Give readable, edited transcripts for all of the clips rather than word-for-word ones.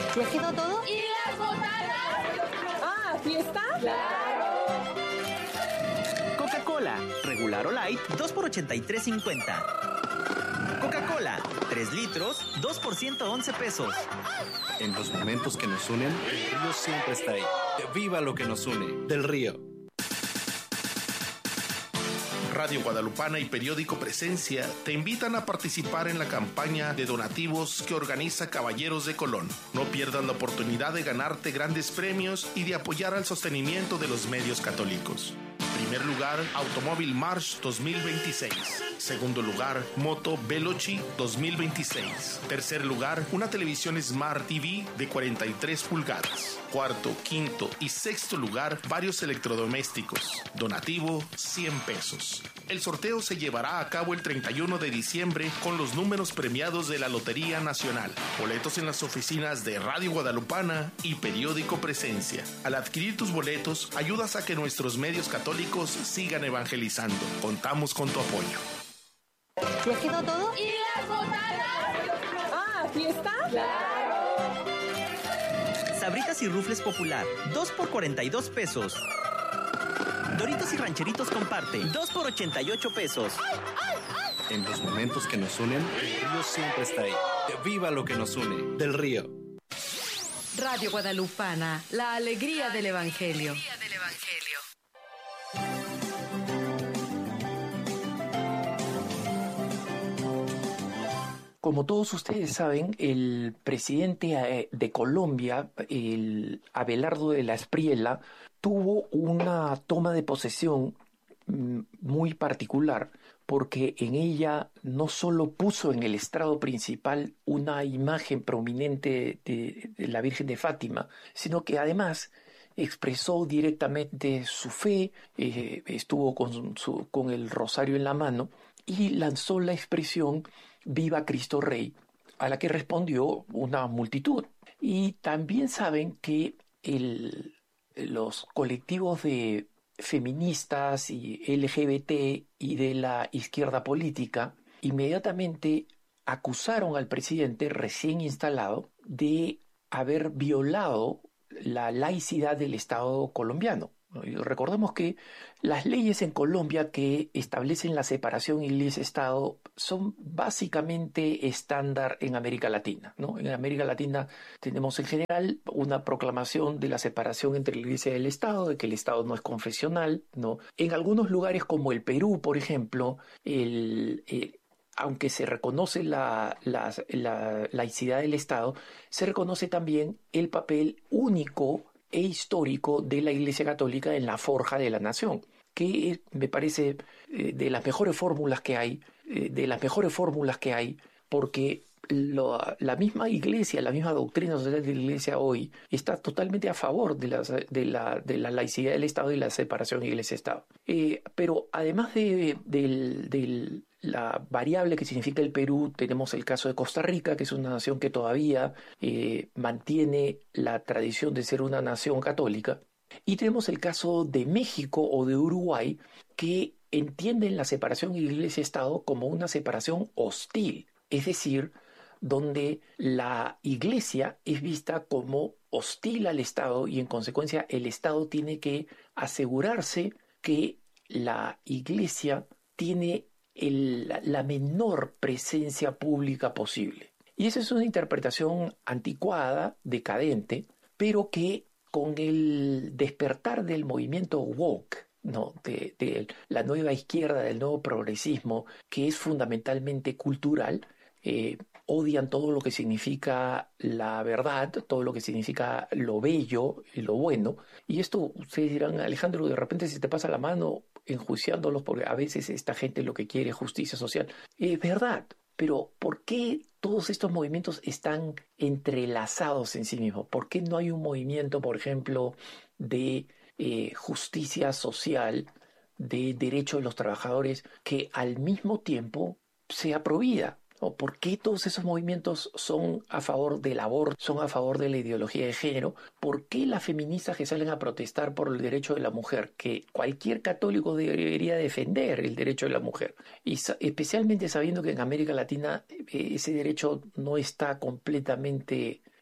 ¿Ya quedó todo? ¿Y las botanas? Ah, ¿fiesta? ¡Claro! Coca-Cola, regular o light, 2 por 83.50. Coca-Cola, 3 litros, 2 por 111 pesos. En los momentos que nos unen, Río siempre está ahí. ¡Viva lo que nos une! Del Río. Radio Guadalupana y Periódico Presencia te invitan a participar en la campaña de donativos que organiza Caballeros de Colón. No pierdas la oportunidad de ganarte grandes premios y de apoyar al sostenimiento de los medios católicos. Primer lugar, Automóvil March 2026. Segundo lugar, Moto Veloci 2026. Tercer lugar, una televisión Smart TV de 43 pulgadas. Cuarto, quinto y sexto lugar, varios electrodomésticos. Donativo, 100 pesos. El sorteo se llevará a cabo el 31 de diciembre con los números premiados de la Lotería Nacional. Boletos en las oficinas de Radio Guadalupana y Periódico Presencia. Al adquirir tus boletos, ayudas a que nuestros medios católicos sigan evangelizando. Contamos con tu apoyo. ¿Ya quedó todo? ¿Y las botanas? Ah, ¿fiesta? ¡Claro! Sabritas y Rufles Popular, 2 por 42 pesos. Doritos y Rancheritos Comparte, 2 por 88 pesos. En los momentos que nos unen, Río siempre está ahí. ¡Viva lo que nos une! Del Río. Radio Guadalupana, la alegría del Evangelio. Como todos ustedes saben, el presidente de Colombia, el Abelardo de la Espriella, tuvo una toma de posesión muy particular, porque en ella no solo puso en el estrado principal una imagen prominente de la Virgen de Fátima, sino que además expresó directamente su fe, estuvo con el rosario en la mano y lanzó la expresión «Viva Cristo Rey», a la que respondió una multitud. Y también saben que los colectivos de feministas y LGBT y de la izquierda política inmediatamente acusaron al presidente recién instalado de haber violado la laicidad del Estado colombiano. Recordemos que las leyes en Colombia que establecen la separación Iglesia-Estado son básicamente estándar en América Latina, ¿no? En América Latina tenemos en general una proclamación de la separación entre la Iglesia y el Estado, de que el Estado no es confesional, ¿no? En algunos lugares como el Perú, por ejemplo, aunque se reconoce la laicidad del Estado, se reconoce también el papel único e histórico de la Iglesia Católica en la forja de la nación, que me parece de las mejores fórmulas que hay, porque la misma Iglesia, la misma doctrina social de la Iglesia hoy está totalmente a favor de la laicidad del Estado y la separación Iglesia-Estado. Pero además de la variable que significa el Perú, tenemos el caso de Costa Rica, que es una nación que todavía mantiene la tradición de ser una nación católica, y tenemos el caso de México o de Uruguay, que entienden la separación Iglesia-Estado como una separación hostil, es decir, donde la Iglesia es vista como hostil al Estado y en consecuencia el Estado tiene que asegurarse que la Iglesia tiene la menor presencia pública posible. Y esa es una interpretación anticuada, decadente, pero que con el despertar del movimiento woke, ¿no? de la nueva izquierda, del nuevo progresismo, que es fundamentalmente cultural, odian todo lo que significa la verdad, todo lo que significa lo bello y lo bueno. Y esto, ustedes dirán, Alejandro, de repente se te pasa la mano enjuiciándolos, porque a veces esta gente lo que quiere es justicia social. Es verdad, pero ¿por qué todos estos movimientos están entrelazados en sí mismos? ¿Por qué no hay un movimiento, por ejemplo, de justicia social, de derecho de los trabajadores, que al mismo tiempo sea provida? ¿O por qué todos esos movimientos son a favor del aborto, son a favor de la ideología de género? ¿Por qué las feministas que salen a protestar por el derecho de la mujer, que cualquier católico debería defender el derecho de la mujer? Y especialmente sabiendo que en América Latina ese derecho no está completamente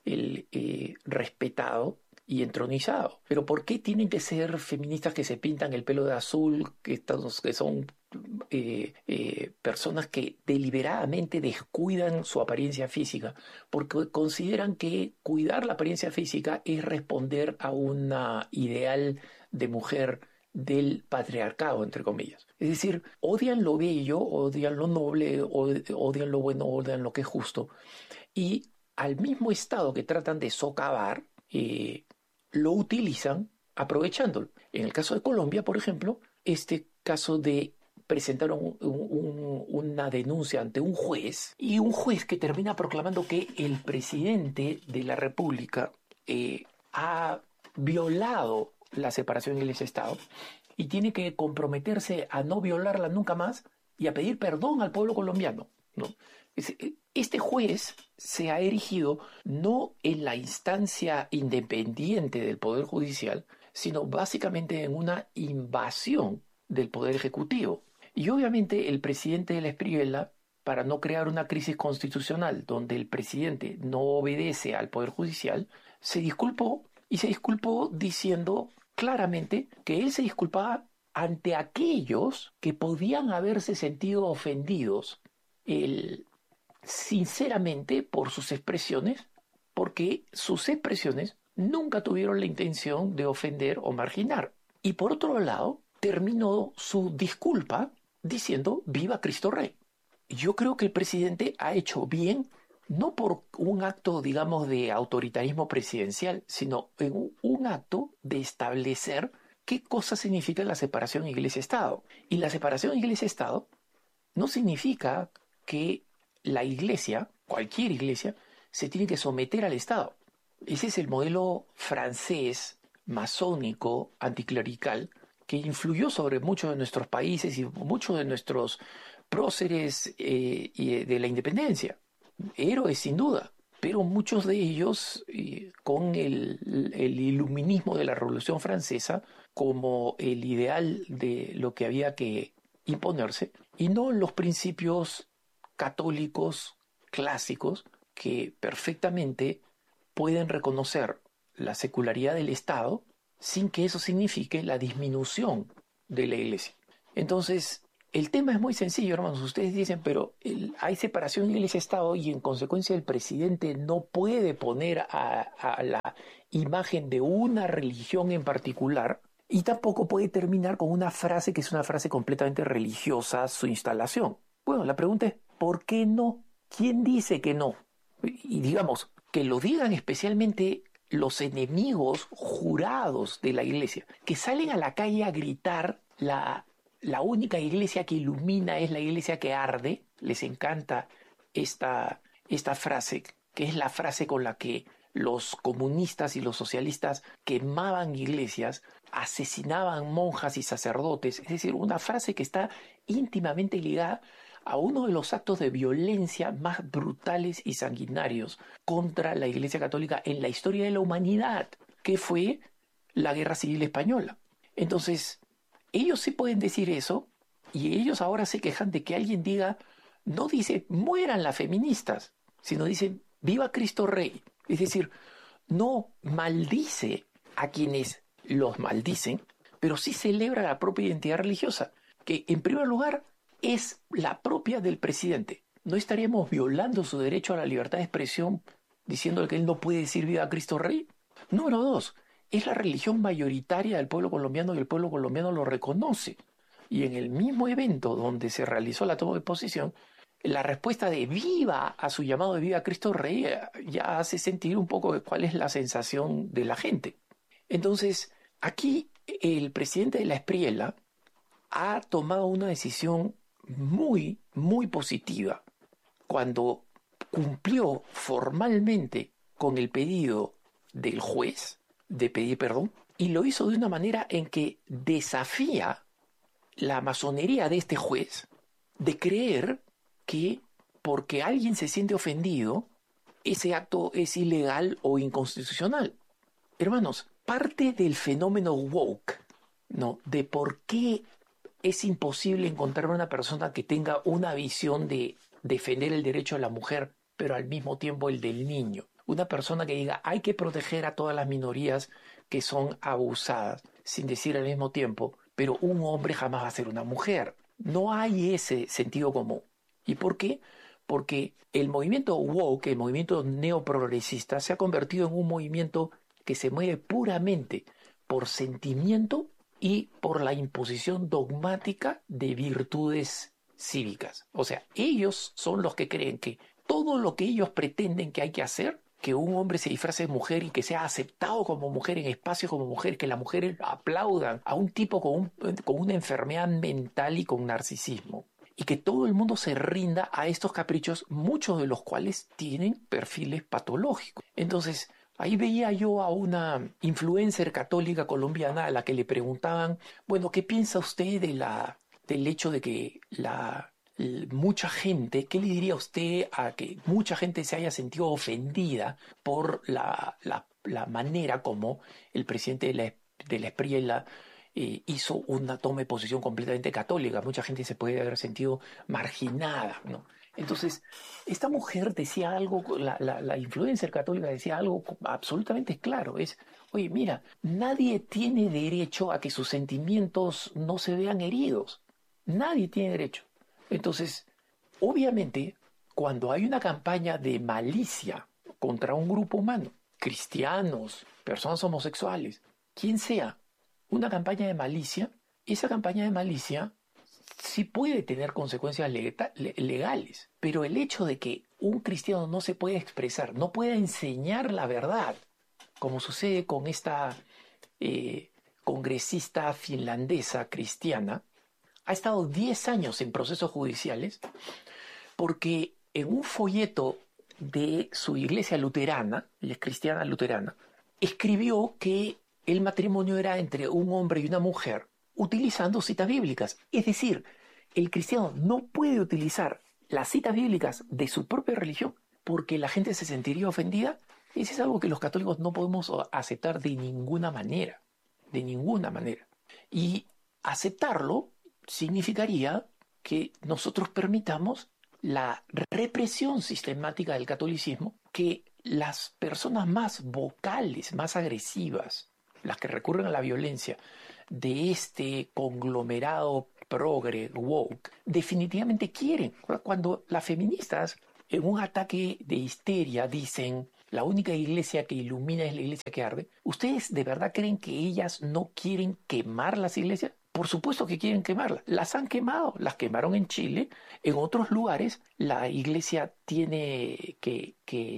respetado y entronizado. Pero ¿por qué tienen que ser feministas que se pintan el pelo de azul, que son personas que deliberadamente descuidan su apariencia física? Porque consideran que cuidar la apariencia física es responder a un ideal de mujer del patriarcado, entre comillas. Es decir, odian lo bello, odian lo noble, odian lo bueno, odian lo que es justo. Y al mismo Estado que tratan de socavar, lo utilizan aprovechándolo. En el caso de Colombia, por ejemplo, este caso de presentar una denuncia ante un juez, y un juez que termina proclamando que el presidente de la República ha violado la separación Iglesia-Estado y tiene que comprometerse a no violarla nunca más y a pedir perdón al pueblo colombiano, ¿no? Este juez se ha erigido no en la instancia independiente del Poder Judicial, sino básicamente en una invasión del Poder Ejecutivo. Y obviamente el presidente de la Espriella, para no crear una crisis constitucional donde el presidente no obedece al Poder Judicial, se disculpó diciendo claramente que él se disculpaba ante aquellos que podían haberse sentido ofendidos sinceramente por sus expresiones, porque sus expresiones nunca tuvieron la intención de ofender o marginar. Y por otro lado, terminó su disculpa diciendo «Viva Cristo Rey». Yo creo que el presidente ha hecho bien, no por un acto, digamos, de autoritarismo presidencial, sino en un acto de establecer qué cosa significa la separación Iglesia-Estado. Y la separación Iglesia-Estado no significa que la Iglesia, cualquier Iglesia, se tiene que someter al Estado. Ese es el modelo francés, masónico, anticlerical, que influyó sobre muchos de nuestros países y muchos de nuestros próceres de la independencia. Héroes sin duda, pero muchos de ellos con el iluminismo de la Revolución Francesa como el ideal de lo que había que imponerse, y no los principios católicos clásicos que perfectamente pueden reconocer la secularidad del Estado sin que eso signifique la disminución de la Iglesia. Entonces, el tema es muy sencillo, hermanos. Ustedes dicen, pero hay separación Iglesia-Estado y en consecuencia el presidente no puede poner a la imagen de una religión en particular y tampoco puede terminar con una frase que es una frase completamente religiosa, su instalación. Bueno, la pregunta es, ¿por qué no? ¿Quién dice que no? Y digamos, que lo digan especialmente los enemigos jurados de la Iglesia, que salen a la calle a gritar la única iglesia que ilumina es la iglesia que arde. Les encanta esta frase, que es la frase con la que los comunistas y los socialistas quemaban iglesias, asesinaban monjas y sacerdotes. Es decir, una frase que está íntimamente ligada a uno de los actos de violencia más brutales y sanguinarios contra la Iglesia Católica en la historia de la humanidad, que fue la Guerra Civil Española. Entonces, ellos sí pueden decir eso, y ellos ahora se quejan de que alguien diga, no dice mueran las feministas, sino dicen viva Cristo Rey. Es decir, no maldice a quienes los maldicen, pero sí celebra la propia identidad religiosa, que en primer lugar es la propia del presidente. ¿No estaríamos violando su derecho a la libertad de expresión diciéndole que él no puede decir viva Cristo Rey? Número 2, es la religión mayoritaria del pueblo colombiano y el pueblo colombiano lo reconoce. Y en el mismo evento donde se realizó la toma de posición, la respuesta de viva a su llamado de viva Cristo Rey ya hace sentir un poco cuál es la sensación de la gente. Entonces, aquí el presidente de la Espriella ha tomado una decisión muy, muy positiva cuando cumplió formalmente con el pedido del juez de pedir perdón, y lo hizo de una manera en que desafía la masonería de este juez de creer que porque alguien se siente ofendido, ese acto es ilegal o inconstitucional. Hermanos, parte del fenómeno woke, ¿no?, de por qué es imposible encontrar una persona que tenga una visión de defender el derecho de la mujer, pero al mismo tiempo el del niño. una persona que diga hay que proteger a todas las minorías que son abusadas, sin decir al mismo tiempo, pero un hombre jamás va a ser una mujer. No hay ese sentido común. ¿Y por qué? Porque el movimiento woke, el movimiento neoprogresista, se ha convertido en un movimiento que se mueve puramente por sentimiento y por la imposición dogmática de virtudes cívicas. O sea, ellos son los que creen que todo lo que ellos pretenden que hay que hacer, que un hombre se disfrace de mujer y que sea aceptado como mujer en espacios como mujer, que las mujeres aplaudan a un tipo con una enfermedad mental y con narcisismo, y que todo el mundo se rinda a estos caprichos, muchos de los cuales tienen perfiles patológicos. Entonces, ahí veía yo a una influencer católica colombiana a la que le preguntaban, bueno, ¿qué piensa usted del hecho de que mucha gente, ¿qué le diría usted a que mucha gente se haya sentido ofendida por la manera como el presidente de la Espriella hizo una toma de posición completamente católica? Mucha gente se puede haber sentido marginada, ¿no? Entonces, esta mujer decía algo, la influencer católica decía algo absolutamente claro, oye, mira, nadie tiene derecho a que sus sentimientos no se vean heridos, nadie tiene derecho. Entonces, obviamente, cuando hay una campaña de malicia contra un grupo humano, cristianos, personas homosexuales, quien sea, una campaña de malicia, esa campaña de malicia sí puede tener consecuencias legales, pero el hecho de que un cristiano no se pueda expresar, no pueda enseñar la verdad, como sucede con esta congresista finlandesa cristiana, ha estado 10 años en procesos judiciales porque en un folleto de su iglesia luterana, ella es cristiana luterana, escribió que el matrimonio era entre un hombre y una mujer utilizando citas bíblicas. Es decir, el cristiano no puede utilizar las citas bíblicas de su propia religión porque la gente se sentiría ofendida. Eso es algo que los católicos no podemos aceptar de ninguna manera, de ninguna manera. Y aceptarlo significaría que nosotros permitamos la represión sistemática del catolicismo, que las personas más vocales, más agresivas, las que recurren a la violencia de este conglomerado progre woke, definitivamente quieren. Cuando las feministas en un ataque de histeria dicen la única iglesia que ilumina es la iglesia que arde, ¿ustedes de verdad creen que ellas no quieren quemar las iglesias? Por supuesto que quieren quemarlas. Las han quemado, las quemaron en Chile. En otros lugares la iglesia tiene que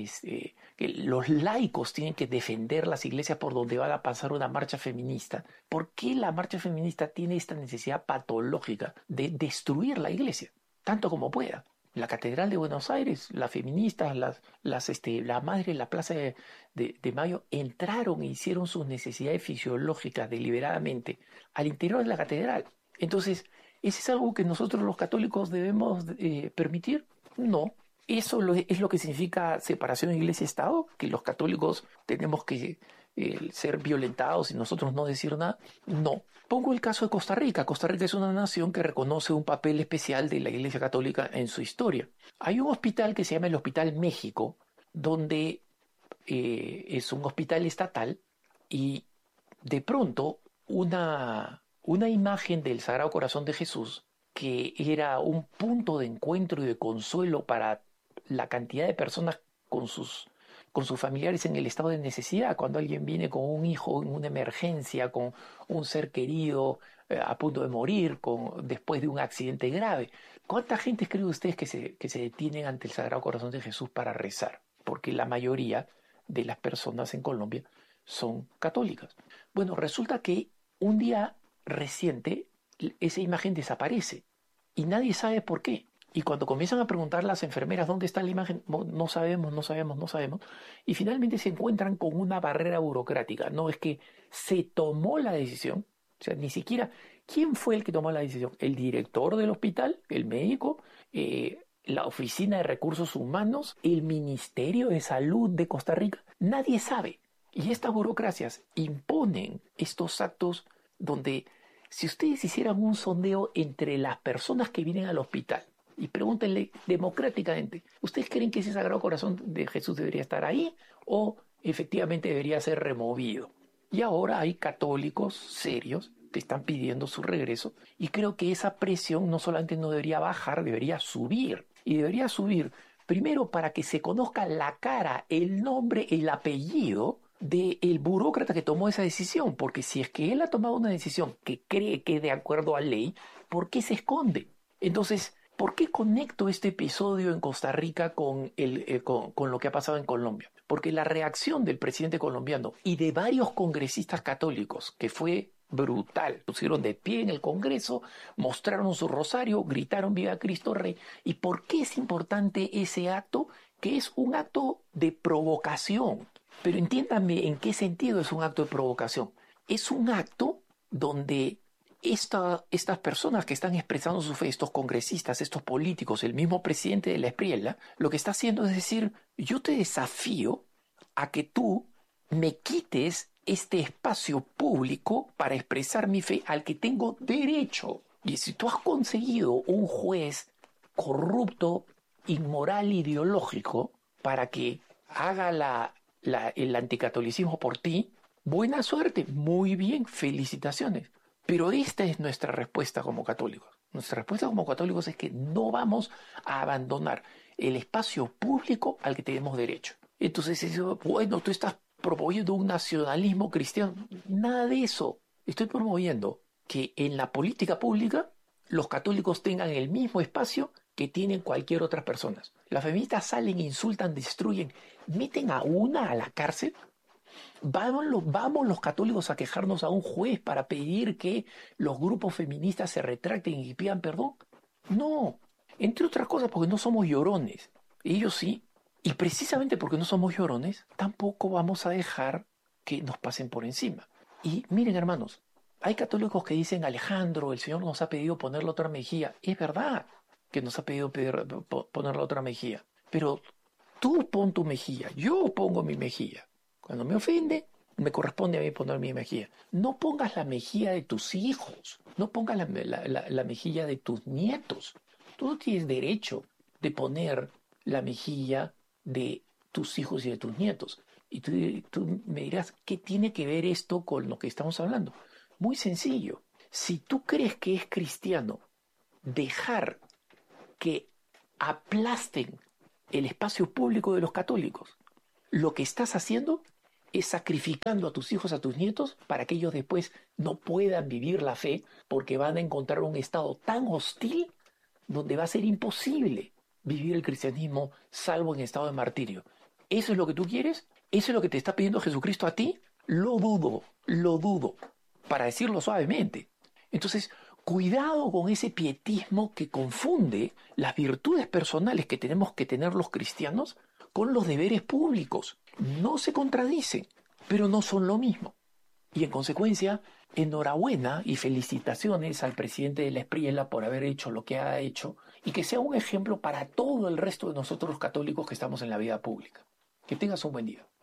los laicos tienen que defender las iglesias por donde va a pasar una marcha feminista. ¿Por qué la marcha feminista tiene esta necesidad patológica de destruir la iglesia tanto como pueda? La Catedral de Buenos Aires, las feministas, la madre en la Plaza de Mayo entraron e hicieron sus necesidades fisiológicas deliberadamente al interior de la catedral. Entonces, ¿eso es algo que nosotros los católicos debemos permitir? No. ¿Eso es lo que significa separación de iglesia y Estado? ¿Que los católicos tenemos que ser violentados y nosotros no decir nada? No. Pongo el caso de Costa Rica. Costa Rica es una nación que reconoce un papel especial de la Iglesia Católica en su historia. Hay un hospital que se llama el Hospital México, donde es un hospital estatal y de pronto una imagen del Sagrado Corazón de Jesús, que era un punto de encuentro y de consuelo para la cantidad de personas con sus familiares en el estado de necesidad, cuando alguien viene con un hijo en una emergencia, con un ser querido a punto de morir, después de un accidente grave. ¿Cuánta gente creen ustedes que se detienen ante el Sagrado Corazón de Jesús para rezar? Porque la mayoría de las personas en Colombia son católicas. Bueno, resulta que un día reciente esa imagen desaparece y nadie sabe por qué. Y cuando comienzan a preguntar las enfermeras dónde está la imagen, no sabemos. Y finalmente se encuentran con una barrera burocrática. No es que se tomó la decisión, o sea, ni siquiera, ¿quién fue el que tomó la decisión? ¿El director del hospital? ¿El médico? ¿La Oficina de Recursos Humanos? ¿El Ministerio de Salud de Costa Rica? Nadie sabe. Y estas burocracias imponen estos actos donde, si ustedes hicieran un sondeo entre las personas que vienen al hospital y pregúntenle democráticamente, ¿ustedes creen que ese Sagrado Corazón de Jesús debería estar ahí o efectivamente debería ser removido? Y ahora hay católicos serios que están pidiendo su regreso y creo que esa presión no solamente no debería bajar, debería subir. Y debería subir primero para que se conozca la cara, el nombre, el apellido del burócrata que tomó esa decisión, porque si es que él ha tomado una decisión que cree que es de acuerdo a ley, ¿por qué se esconde? Entonces, ¿por qué conecto este episodio en Costa Rica con lo que ha pasado en Colombia? Porque la reacción del presidente colombiano y de varios congresistas católicos, que fue brutal, pusieron de pie en el Congreso, mostraron su rosario, gritaron "Viva Cristo Rey". ¿Y por qué es importante ese acto? Que es un acto de provocación. Pero entiéndanme en qué sentido es un acto de provocación. Es un acto donde estas personas que están expresando su fe, estos congresistas, estos políticos, el mismo presidente de la Espriella, lo que está haciendo es decir, yo te desafío a que tú me quites este espacio público para expresar mi fe al que tengo derecho. Y si tú has conseguido un juez corrupto, inmoral, ideológico, para que haga el anticatolicismo por ti, buena suerte, muy bien, felicitaciones. Pero esta es nuestra respuesta como católicos. Nuestra respuesta como católicos es que no vamos a abandonar el espacio público al que tenemos derecho. Entonces, bueno, tú estás promoviendo un nacionalismo cristiano. Nada de eso. Estoy promoviendo que en la política pública los católicos tengan el mismo espacio que tienen cualquier otra persona. Las feministas salen, insultan, destruyen, meten a una a la cárcel. ¿Vamos los católicos a quejarnos a un juez para pedir que los grupos feministas se retracten y pidan perdón? No, entre otras cosas porque no somos llorones. Ellos sí. Y precisamente porque no somos llorones, tampoco vamos a dejar que nos pasen por encima. Y miren, hermanos, hay católicos que dicen, Alejandro, el Señor nos ha pedido poner la otra mejilla. Es verdad que nos ha pedido poner la otra mejilla. Pero tú pon tu mejilla, yo pongo mi mejilla. Cuando me ofende, me corresponde a mí poner mi mejilla. No pongas la mejilla de tus hijos, no pongas la mejilla de tus nietos. Tú no tienes derecho de poner la mejilla de tus hijos y de tus nietos. Y tú me dirás, ¿qué tiene que ver esto con lo que estamos hablando? Muy sencillo. Si tú crees que es cristiano dejar que aplasten el espacio público de los católicos, lo que estás haciendo es sacrificando a tus hijos, a tus nietos, para que ellos después no puedan vivir la fe porque van a encontrar un estado tan hostil donde va a ser imposible vivir el cristianismo salvo en estado de martirio. ¿Eso es lo que tú quieres? ¿Eso es lo que te está pidiendo Jesucristo a ti? Lo dudo, para decirlo suavemente. Entonces, cuidado con ese pietismo que confunde las virtudes personales que tenemos que tener los cristianos con los deberes públicos. No se contradicen, pero no son lo mismo. Y en consecuencia, enhorabuena y felicitaciones al presidente de la Espriella por haber hecho lo que ha hecho y que sea un ejemplo para todo el resto de nosotros los católicos que estamos en la vida pública. Que tengas un buen día.